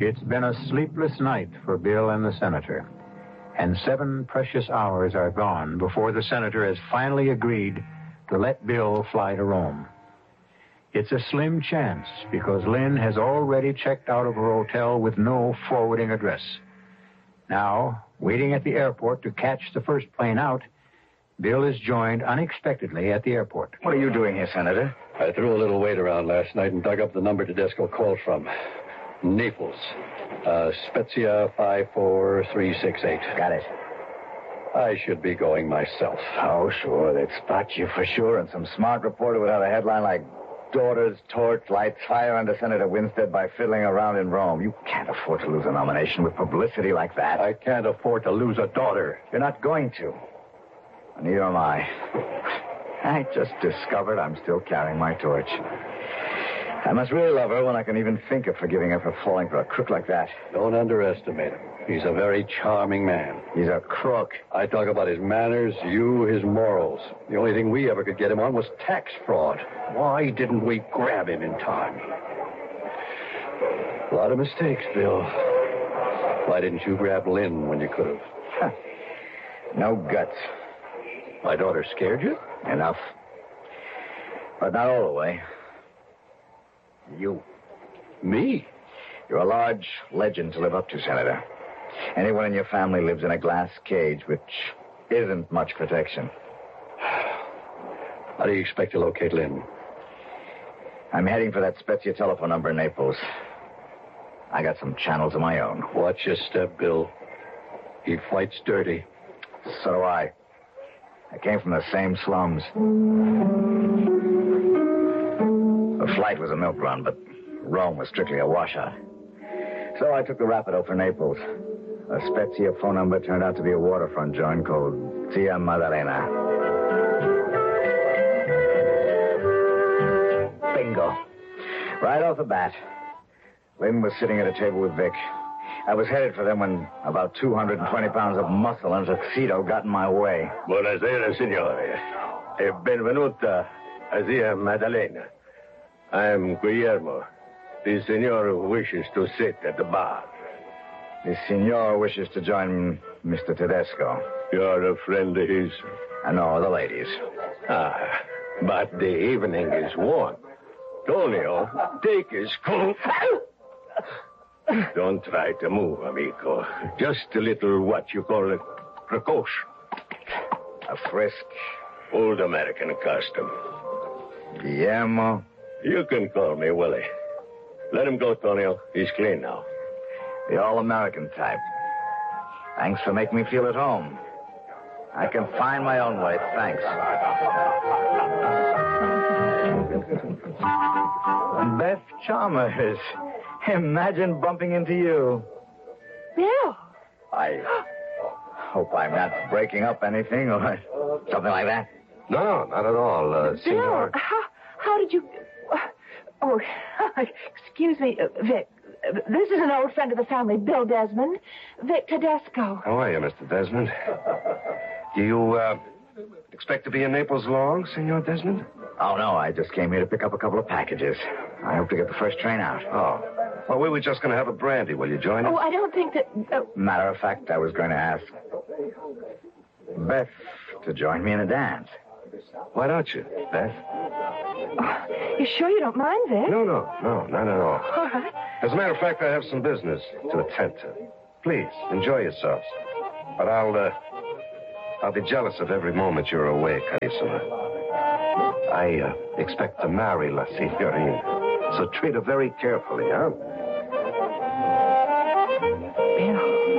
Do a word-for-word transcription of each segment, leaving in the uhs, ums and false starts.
It's been a sleepless night for Bill and the senator, and seven precious hours are gone before the senator has finally agreed to let Bill fly to Rome. It's a slim chance because Lynn has already checked out of her hotel with no forwarding address. Now, waiting at the airport to catch the first plane out, Bill is joined unexpectedly at the airport. What are you doing here, Senator? I threw a little weight around last night and dug up the number Tedesco called from. Naples. Uh, Spezia five four three six eight. Got it. I should be going myself. Oh, sure. They'd spot you for sure, and some smart reporter would have a headline like, Daughters torch lights fire under Senator Winstead by fiddling around in Rome. You can't afford to lose a nomination with publicity like that. I can't afford to lose a daughter. You're not going to. Neither am I. I just discovered I'm still carrying my torch. I must really love her when I can even think of forgiving her for falling for a crook like that. Don't underestimate him. He's a very charming man. He's a crook. I talk about his manners, you, his morals. The only thing we ever could get him on was tax fraud. Why didn't we grab him in time? A lot of mistakes, Bill. Why didn't you grab Lynn when you could have? Huh. No guts. My daughter scared you? Enough. But not all the way. You. Me? You're a large legend to live up to, Senator. Anyone in your family lives in a glass cage, which isn't much protection. How do you expect to locate Lynn? I'm heading for that Spezia telephone number in Naples. I got some channels of my own. Watch your step, Bill. He fights dirty. So do I. I came from the same slums. The flight was a milk run, but Rome was strictly a washout. So I took the Rapido for Naples. A Spezia phone number turned out to be a waterfront joint called Tia Maddalena. Bingo. Right off the bat, Lynn was sitting at a table with Vic. I was headed for them when about two hundred twenty pounds of muscle and a tuxedo got in my way. Buonasera, signore. E benvenuta a Zia Maddalena. I'm Guillermo. The signor wishes to sit at the bar. The signor wishes to join Mister Tedesco. You're a friend of his? I know, the ladies. Ah, but the evening is warm. Tonio, take his coat. Don't try to move, amico. Just a little, what you call it, precaution. A frisk. Old American custom. Guillermo. You can call me Willie. Let him go, Tonio. He's clean now. The all-American type. Thanks for making me feel at home. I can find my own way, thanks. Beth Chalmers. Imagine bumping into you. Bill. I hope I'm not breaking up anything or something like that. No, not at all, uh, Bill, Senor. how, how did you... Oh, excuse me, uh, Vic. This is an old friend of the family, Bill Desmond. Vic Tedesco. How are you, Mister Desmond? Do you, uh, expect to be in Naples long, Senor Desmond? Oh, no, I just came here to pick up a couple of packages. I hope to get the first train out. Oh. Well, we were just going to have a brandy. Will you join us? Oh, I don't think that... Uh... Matter of fact, I was going to ask Beth to join me in a dance. Why don't you, Beth? Oh, you sure you don't mind, Vic? No, no, no, not at all. All right. As a matter of fact, I have some business to attend to. Please, enjoy yourselves. But I'll, uh, I'll be jealous of every moment you're away, Carissima. I, uh, expect to marry La Signorina. So treat her very carefully, huh? Bill,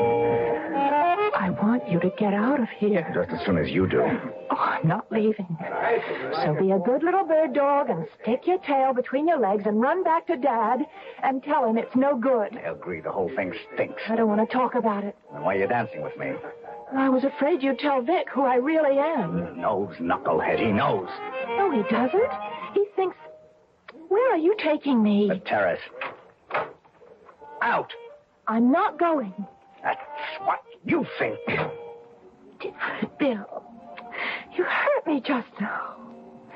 I want you to get out of here. Just as soon as you do. Oh, I'm not leaving. So be a good little bird dog and stick your tail between your legs and run back to Dad and tell him it's no good. I agree. The whole thing stinks. I don't want to talk about it. Then why are you dancing with me? I was afraid you'd tell Vic who I really am. He knows, knucklehead. He knows. No, he doesn't. He thinks... Where are you taking me? The terrace. Out. I'm not going. That's what you think. Bill, you hurt me just now.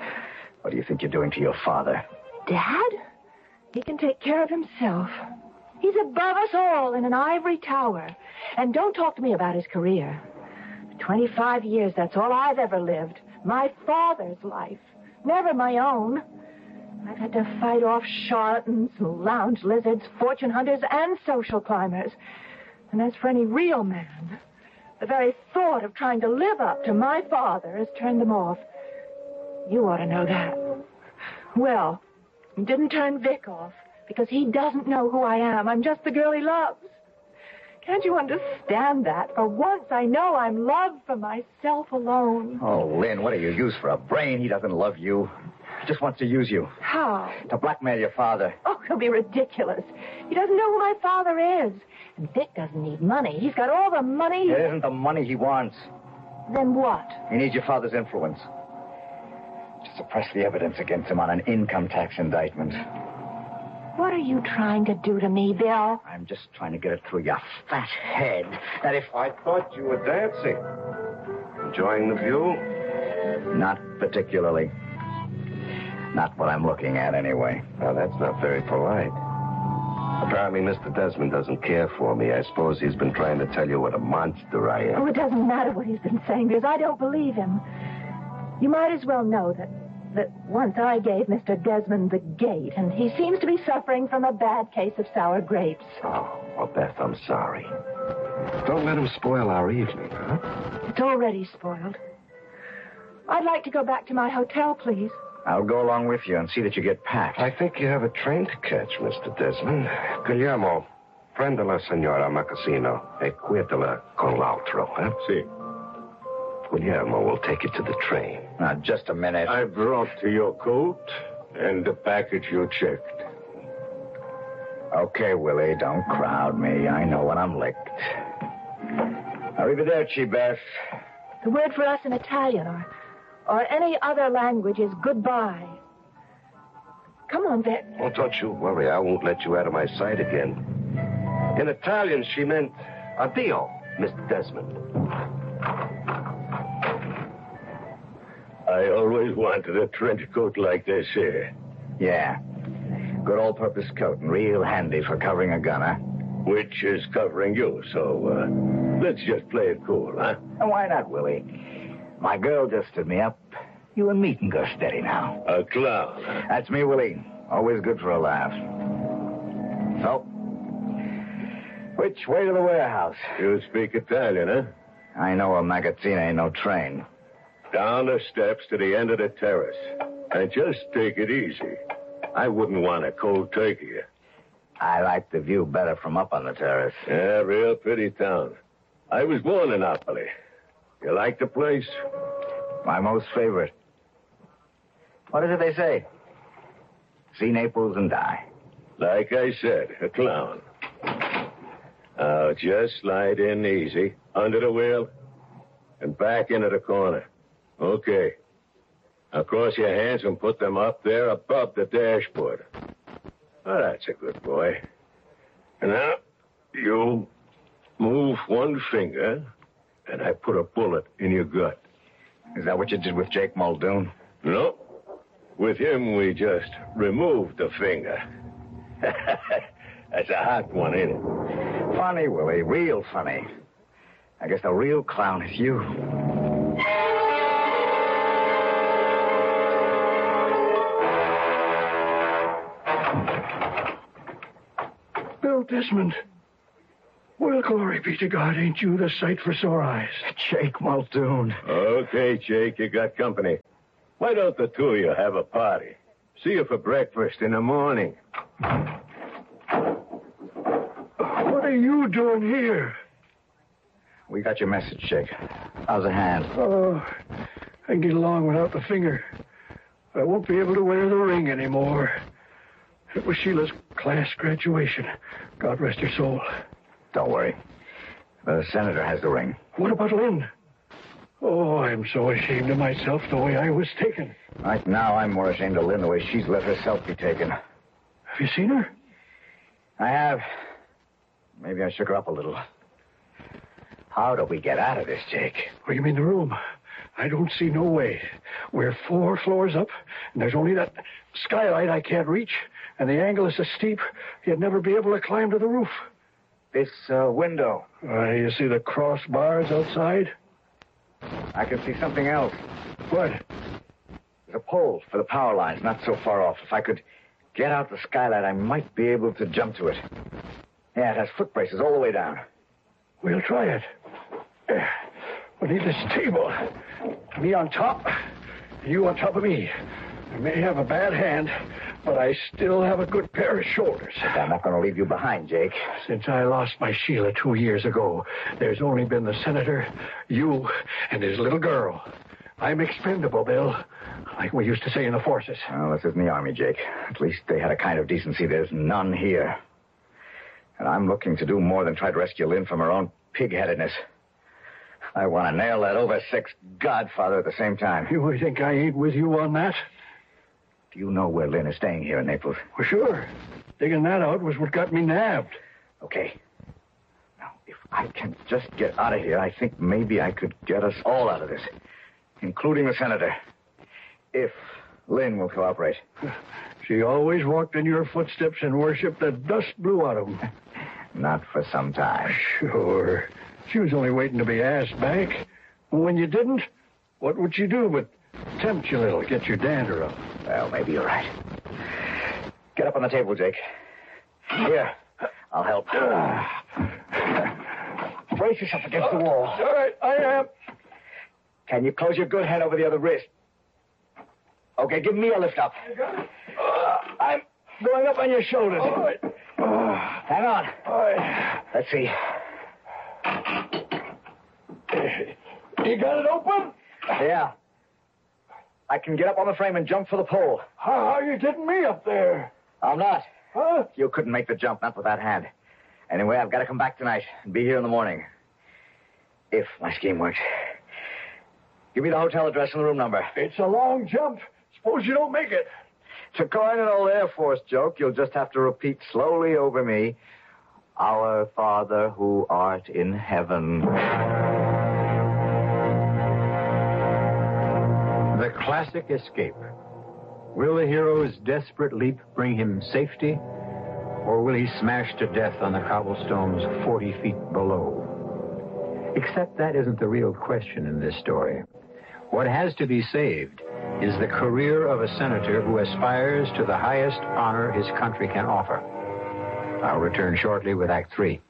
What do you think you're doing to your father? Dad? He can take care of himself. He's above us all in an ivory tower. And don't talk to me about his career. Twenty-five years, that's all I've ever lived. My father's life, never my own. I've had to fight off charlatans, lounge lizards, fortune hunters, and social climbers. And as for any real man, the very thought of trying to live up to my father has turned them off. You ought to know that. Well, he didn't turn Vic off because he doesn't know who I am. I'm just the girl he loves. Can't you understand that? For once, I know I'm loved for myself alone. Oh, Lynn, what do you use for a brain? He doesn't love you. He just wants to use you. How? To blackmail your father. Oh, he'll be ridiculous. He doesn't know who my father is. And Vic doesn't need money. He's got all the money. It isn't the money he wants. Then what? He needs your father's influence. To suppress the evidence against him on an income tax indictment. What are you trying to do to me, Bill? I'm just trying to get it through your fat head that if... I thought you were dancing. Enjoying the view? Not particularly. Not what I'm looking at, anyway. Now, that's not very polite. Apparently, Mister Desmond doesn't care for me. I suppose he's been trying to tell you what a monster I am. Oh, it doesn't matter what he's been saying, because I don't believe him. You might as well know that that once I gave Mister Desmond the gate, and he seems to be suffering from a bad case of sour grapes. Oh, well, Beth, I'm sorry. Don't let him spoil our evening, huh? It's already spoiled. I'd like to go back to my hotel, please. I'll go along with you and see that you get packed. I think you have a train to catch, Mister Desmond. Guillermo, prenda la señora Macassino e cuétala con l'altro, huh? Si. Guillermo will take you to the train. Now, just a minute. I brought to your coat and the package you checked. Okay, Willie, don't crowd me. I know when I'm licked. Arrivederci, Beth. The word for us in Italian or, or any other language is goodbye. Come on, Vic. Oh, don't you worry. I won't let you out of my sight again. In Italian, she meant addio, Mister Desmond. I always wanted a trench coat like this here. Yeah. Good all-purpose coat and real handy for covering a gun, huh? Which is covering you, so uh, let's just play it cool, huh? And why not, Willie? My girl just stood me up. You and me can go steady now. A clown, huh? That's me, Willie. Always good for a laugh. So, which way to the warehouse? You speak Italian, huh? I know a magazzina ain't no train. Down the steps to the end of the terrace. And just take it easy. I wouldn't want a cold turkey. I like the view better from up on the terrace. Yeah, real pretty town. I was born in Napoli. You like the place? My most favorite. What is it they say? See Naples and die. Like I said, a clown. Now, just slide in easy, under the wheel, and back into the corner. Okay. Now, cross your hands and put them up there above the dashboard. Oh, that's a good boy. And now, you move one finger, and I put a bullet in your gut. Is that what you did with Jake Muldoon? No. With him, we just removed the finger. That's a hot one, ain't it? Funny, Willie. Real funny. I guess the real clown is you. Bill Desmond. Well, glory be to God, ain't you the sight for sore eyes? Jake Muldoon. Okay, Jake, you got company. Why don't the two of you have a party? See you for breakfast in the morning. What are you doing here? We got your message, Jake. How's the hand? Oh, I can get along without the finger. I won't be able to wear the ring anymore. It was Sheila's class graduation. God rest her soul. Don't worry. The senator has the ring. What about Lynn? Oh, I'm so ashamed of myself the way I was taken. Right now, I'm more ashamed of Lynn the way she's let herself be taken. Have you seen her? I have. Maybe I shook her up a little. How do we get out of this, Jake? Oh, you mean the room? I don't see no way. We're four floors up, and there's only that skylight I can't reach, and the angle is so steep, you'd never be able to climb to the roof. This uh, window. Uh, you see the crossbars outside? I can see something else. What? There's a pole for the power lines, not so far off. If I could get out the skylight, I might be able to jump to it. Yeah, it has foot braces all the way down. We'll try it. Uh, we need this table. Me on top, you on top of me. I may have a bad hand, but I still have a good pair of shoulders. I'm not going to leave you behind, Jake. Since I lost my Sheila two years ago, there's only been the senator, you, and his little girl. I'm expendable, Bill, like we used to say in the forces. Well, this isn't the Army, Jake. At least they had a kind of decency. There's none here. And I'm looking to do more than try to rescue Lynn from her own pig-headedness. I want to nail that over-six godfather at the same time. You think I ain't with you on that? Do you know where Lynn is staying here in Naples? Well, sure. Digging that out was what got me nabbed. Okay. Now, if I can just get out of here, I think maybe I could get us all out of this, including the senator, if Lynn will cooperate. She always walked in your footsteps and worshipped the dust blew out of them. Not for some time. Sure. She was only waiting to be asked back. When you didn't, what would she do but tempt you a little, get your dander up? Well, maybe you're right. Get up on the table, Jake. Here, I'll help. Brace yourself against the wall. All right, I am. Can you close your good hand over the other wrist? Okay, give me a lift up. Uh, I'm going up on your shoulders. All right. Uh, Hang on. All right. Let's see. You got it open? Yeah. I can get up on the frame and jump for the pole. How, how are you getting me up there? I'm not. Huh? You couldn't make the jump, not with that hand. Anyway, I've got to come back tonight and be here in the morning. If my scheme works. Give me the hotel address and the room number. It's a long jump. Suppose you don't make it. To coin an old Air Force joke, you'll just have to repeat slowly over me, Our Father who art in heaven. The classic escape. Will the hero's desperate leap bring him safety, or will he smash to death on the cobblestones forty feet below? Except that isn't the real question in this story. What has to be saved is the career of a senator who aspires to the highest honor his country can offer. I'll return shortly with Act Three.